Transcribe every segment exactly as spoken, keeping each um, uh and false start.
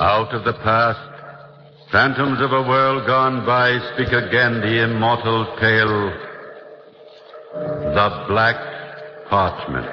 Out of the past, phantoms of a world gone by speak again the immortal tale. The Black Parchment.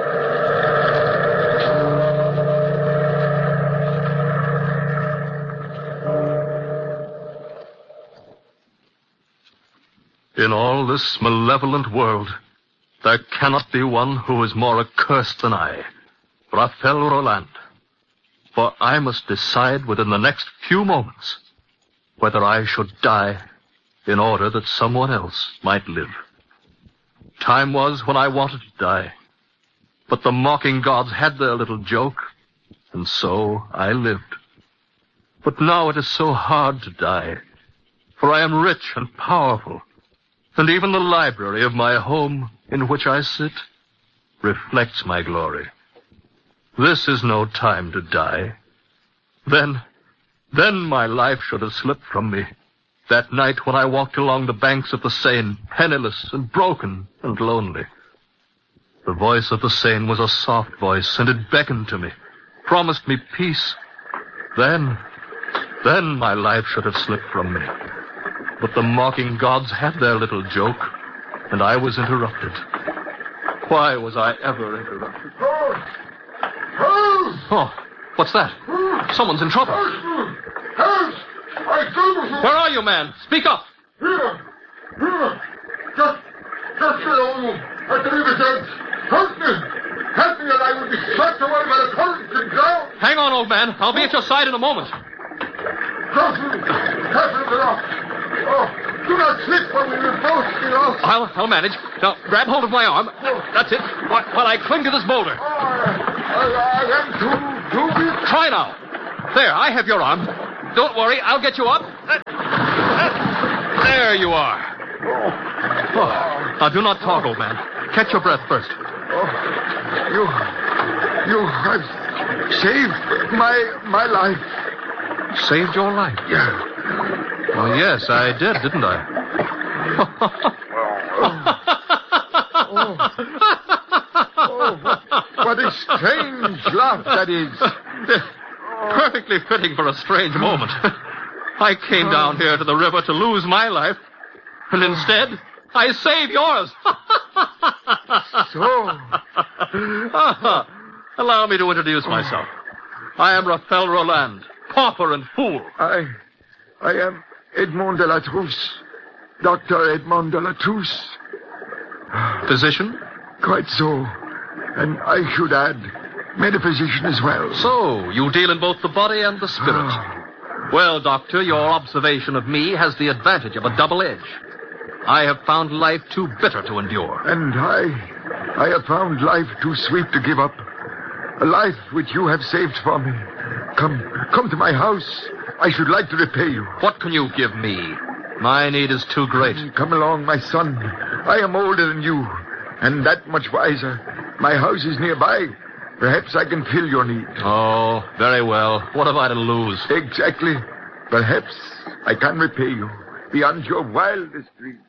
In all this malevolent world, there cannot be one who is more accursed than I, Raphael Roland. For I must decide within the next few moments whether I should die in order that someone else might live. Time was when I wanted to die, but the mocking gods had their little joke, and so I lived. But now it is so hard to die, for I am rich and powerful, and even the library of my home in which I sit reflects my glory. This is no time to die. Then, then my life should have slipped from me. That night when I walked along the banks of the Seine, penniless and broken and lonely. The voice of the Seine was a soft voice, and it beckoned to me, promised me peace. Then, then my life should have slipped from me. But the mocking gods had their little joke, and I was interrupted. Why was I ever interrupted? Oh, what's that? Someone's in trouble. Where are you, man? Speak up. Here. Here. Just, just below at the river's edge. Help me. Help me or I will be swept away by the current and drowned. Hang on, old man. I'll be at your side in a moment. Careful. Careful of the rock. Oh, do not slip when we will both be lost. I'll, I'll manage. Now, grab hold of my arm. That's it. While, while I cling to this boulder. Oh, I, I am too, too weak. Try now. There, I have your arm. Don't worry, I'll get you up. There you are. Oh, now, do not talk, old man. Catch your breath first. Oh, you, you have saved my, my life. Saved your life? Yeah. Well, yes, I did, didn't I? oh. Oh, what a strange laugh that is. Perfectly fitting for a strange moment. I came down here to the river to lose my life, and instead, I save yours. So? Allow me to introduce myself. I am Raphael Roland, pauper and fool. I... I am Edmond de la Trousse. Doctor Edmond de la Trousse. Physician? Quite so. And I should add, metaphysician as well. So, you deal in both the body and the spirit. Well, Doctor, your observation of me has the advantage of a double edge. I have found life too bitter to endure. And I... I have found life too sweet to give up. A life which you have saved for me. Come, come to my house. I should like to repay you. What can you give me? My need is too great. Come along, my son. I am older than you, and that much wiser. My house is nearby. Perhaps I can fill your need. Oh, very well. What have I to lose? Exactly. Perhaps I can repay you beyond your wildest dreams.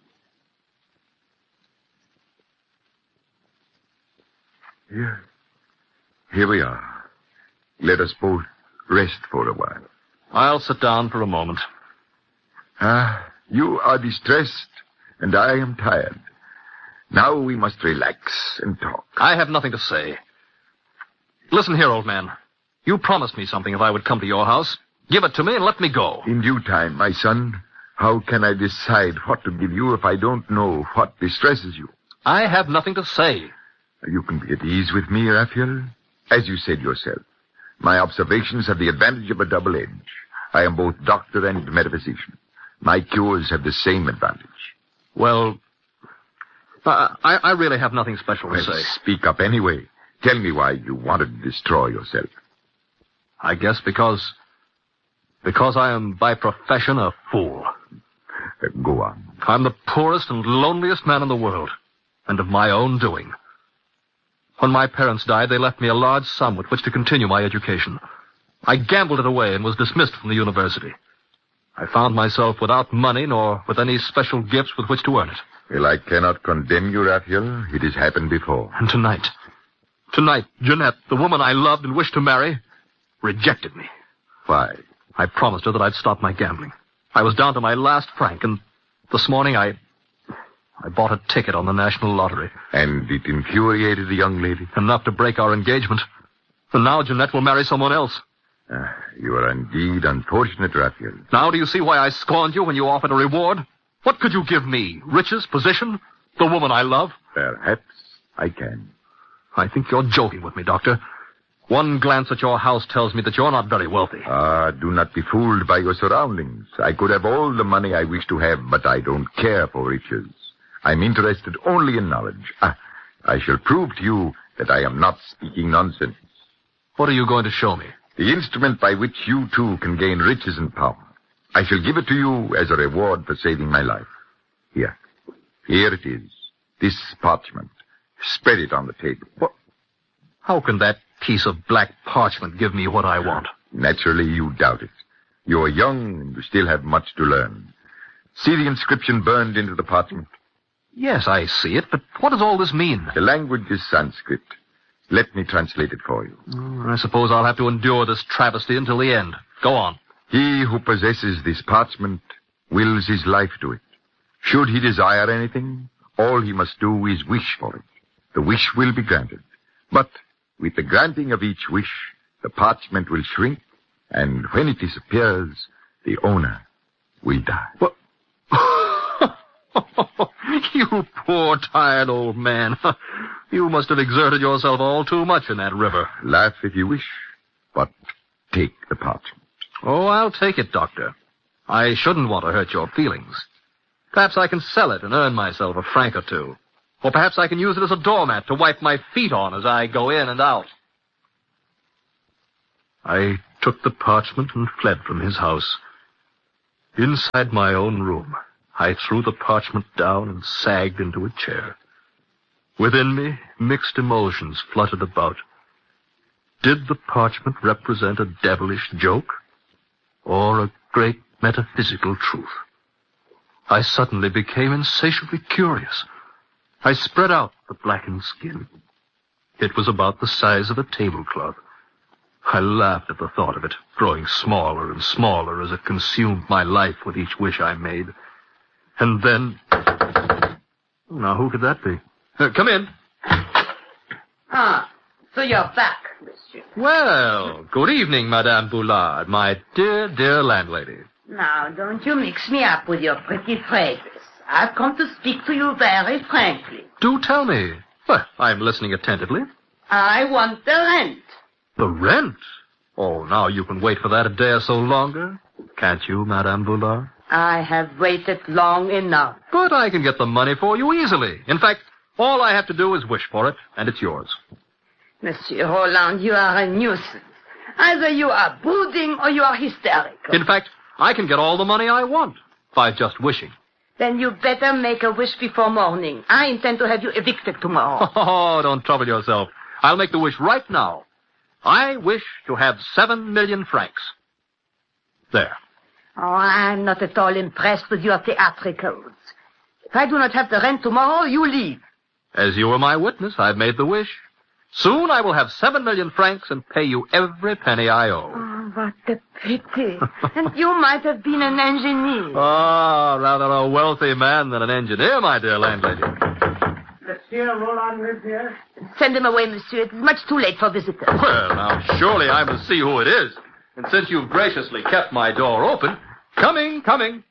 Here. Here we are. Let us both rest for a while. I'll sit down for a moment. Ah, you are distressed, and I am tired. Now we must relax and talk. I have nothing to say. Listen here, old man. You promised me something if I would come to your house. Give it to me and let me go. In due time, my son. How can I decide what to give you if I don't know what distresses you? I have nothing to say. You can be at ease with me, Raphael. As you said yourself, my observations have the advantage of a double edge. I am both doctor and metaphysician. My cures have the same advantage. Well, I, I really have nothing special to well, say. Speak up anyway. Tell me why you wanted to destroy yourself. I guess because... Because I am by profession a fool. Uh, go on. I'm the poorest and loneliest man in the world, and of my own doing. When my parents died, they left me a large sum with which to continue my education. I gambled it away and was dismissed from the university. I found myself without money nor with any special gifts with which to earn it. Well, I cannot condemn you, Raphael. It has happened before. And tonight, tonight, Jeanette, the woman I loved and wished to marry, rejected me. Why? I promised her that I'd stop my gambling. I was down to my last franc, and this morning I... I bought a ticket on the national lottery. And it infuriated the young lady? Enough to break our engagement. And now Jeanette will marry someone else. Uh, you are indeed unfortunate, Raphael. Now do you see why I scorned you when you offered a reward? What could you give me? Riches? Position? The woman I love? Perhaps I can. I think you're joking with me, Doctor. One glance at your house tells me that you're not very wealthy. Ah, do not be fooled by your surroundings. I could have all the money I wish to have, but I don't care for riches. I'm interested only in knowledge. Ah, I shall prove to you that I am not speaking nonsense. What are you going to show me? The instrument by which you too can gain riches and power. I shall give it to you as a reward for saving my life. Here. Here it is. This parchment. Spread it on the table. What? How can that piece of black parchment give me what I want? Naturally, you doubt it. You are young and you still have much to learn. See the inscription burned into the parchment? Yes, I see it, but what does all this mean? The language is Sanskrit. Let me translate it for you. I suppose I'll have to endure this travesty until the end. Go on. He who possesses this parchment wills his life to it. Should he desire anything, all he must do is wish for it. The wish will be granted. But with the granting of each wish, the parchment will shrink, and when it disappears, the owner will die. What? You poor, tired old man. You must have exerted yourself all too much in that river. Laugh if you wish, but take the parchment. Oh, I'll take it, Doctor. I shouldn't want to hurt your feelings. Perhaps I can sell it and earn myself a franc or two. Or perhaps I can use it as a doormat to wipe my feet on as I go in and out. I took the parchment and fled from his house. Inside my own room, I threw the parchment down and sagged into a chair. Within me, mixed emotions fluttered about. Did the parchment represent a devilish joke, or a great metaphysical truth? I suddenly became insatiably curious. I spread out the blackened skin. It was about the size of a tablecloth. I laughed at the thought of it, growing smaller and smaller as it consumed my life with each wish I made. And then... Now, who could that be? Uh, come in. Ah, so you're back, monsieur. Well, good evening, Madame Boulard, my dear, dear landlady. Now, don't you mix me up with your pretty phrases. I've come to speak to you very frankly. Do tell me. Well, I'm listening attentively. I want the rent. The rent? Oh, now you can wait for that a day or so longer. Can't you, Madame Boulard? I have waited long enough. But I can get the money for you easily. In fact, all I have to do is wish for it, and it's yours. Monsieur Roland, you are a nuisance. Either you are brooding or you are hysterical. In fact, I can get all the money I want by just wishing. Then you better make a wish before morning. I intend to have you evicted tomorrow. Oh, don't trouble yourself. I'll make the wish right now. I wish to have seven million francs. There. Oh, I'm not at all impressed with your theatricals. If I do not have the rent tomorrow, you leave. As you were my witness, I've made the wish. Soon I will have seven million francs and pay you every penny I owe. Oh, what a pity. And you might have been an engineer. Ah, rather a wealthy man than an engineer, my dear landlady. Monsieur Roland lives here? Send him away, monsieur. It is much too late for visitors. Well, now, surely I must see who it is. And since you've graciously kept my door open... Coming, coming.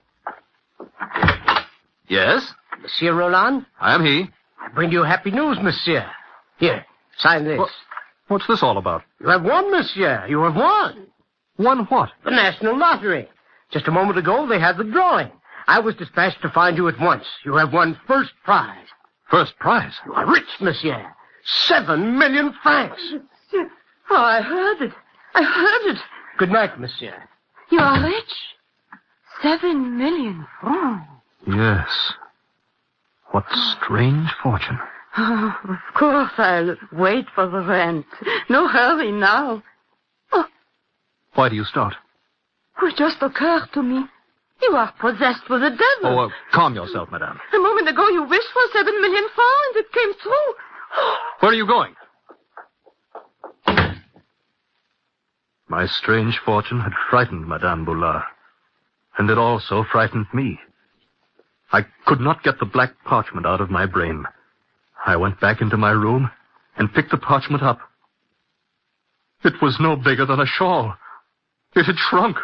Yes? Monsieur Roland? I am he. I bring you happy news, monsieur. Here, sign this. What, what's this all about? You have won, monsieur. You have won. Won what? The National Lottery. Just a moment ago, they had the drawing. I was dispatched to find you at once. You have won first prize. First prize? You are rich, monsieur. Seven million francs. Monsieur. Oh, I heard it. I heard it. Good night, monsieur. You are rich. Seven million francs. Yes. What strange fortune. Oh, of course I'll wait for the rent. No hurry now. Oh. Why do you start? It just occurred to me. You are possessed with the devil. Oh, uh, calm yourself, madame. A moment ago you wished for seven million francs and it came true. Where are you going? My strange fortune had frightened Madame Boulard, and it also frightened me. I could not get the black parchment out of my brain. I went back into my room and picked the parchment up. It was no bigger than a shawl. It had shrunk.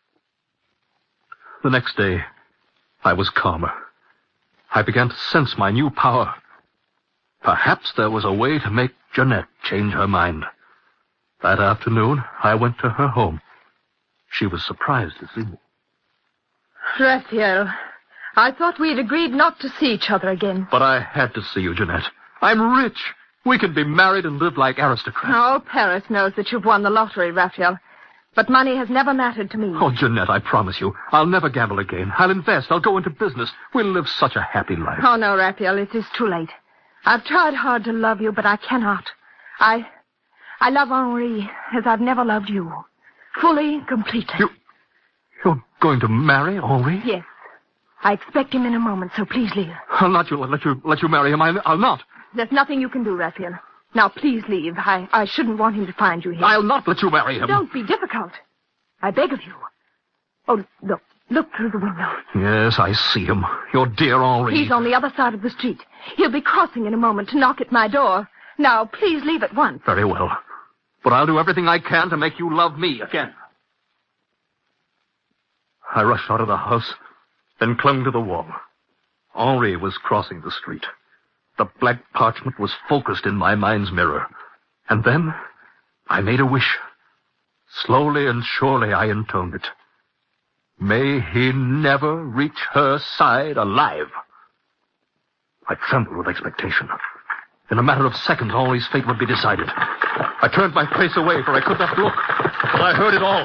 The next day, I was calmer. I began to sense my new power. Perhaps there was a way to make Jeanette change her mind. That afternoon, I went to her home. She was surprised to see me. Raphael, I thought we had agreed not to see each other again. But I had to see you, Jeanette. I'm rich. We can be married and live like aristocrats. Oh, Paris knows that you've won the lottery, Raphael. But money has never mattered to me. Oh, Jeanette, I promise you, I'll never gamble again. I'll invest. I'll go into business. We'll live such a happy life. Oh, no, Raphael, it is too late. I've tried hard to love you, but I cannot. I... I love Henri as I've never loved you. Fully, completely. You... You're going to marry Henri? Yes. I expect him in a moment, so please leave. I'll not you, let you let you marry him. I, I'll not. There's nothing you can do, Raphael. Now, please leave. I, I shouldn't want him to find you here. I'll not let you marry him. Don't be difficult. I beg of you. Oh, look. Look through the window. Yes, I see him. Your dear Henri. He's on the other side of the street. He'll be crossing in a moment to knock at my door. Now, please leave at once. Very well. But I'll do everything I can to make you love me again. I rushed out of the house, then clung to the wall. Henri was crossing the street. The black parchment was focused in my mind's mirror. And then I made a wish. Slowly and surely I intoned it. May he never reach her side alive. I trembled with expectation. In a matter of seconds, Henri's fate would be decided. I turned my face away, for I could not look. But I heard it all.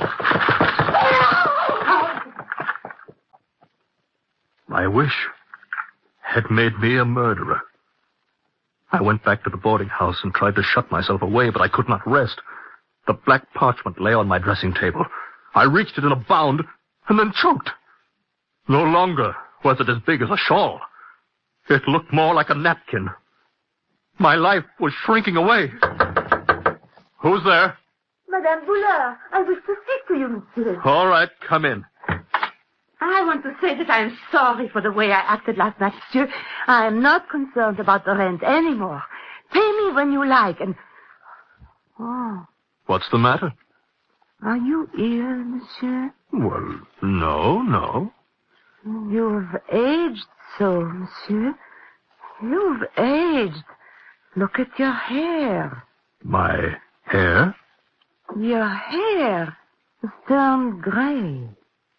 My wish had made me a murderer. I went back to the boarding house and tried to shut myself away, but I could not rest. The black parchment lay on my dressing table. I reached it in a bound and then choked. No longer was it as big as a shawl. It looked more like a napkin. My life was shrinking away. Who's there? Madame Boulard, I wish to speak to you, monsieur. All right, come in. I want to say that I am sorry for the way I acted last night, monsieur. I am not concerned about the rent anymore. Pay me when you like, and... Oh, What's the matter? are you ill, monsieur? Well, no, no. You've aged so, monsieur. You've aged. Look at your hair. My hair? Your hair has turned gray.